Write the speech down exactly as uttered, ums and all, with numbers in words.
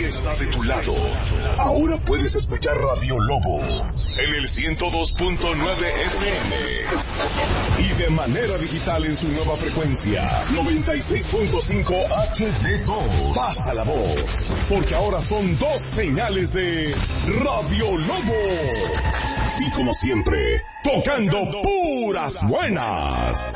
nadie está de tu lado. Ahora puedes escuchar Radio Lobo en el ciento dos punto nueve F M y de manera digital en su nueva frecuencia noventa y seis punto cinco H D dos. Pasa la voz, porque ahora son dos señales de Radio Lobo. Y como siempre, tocando puras buenas.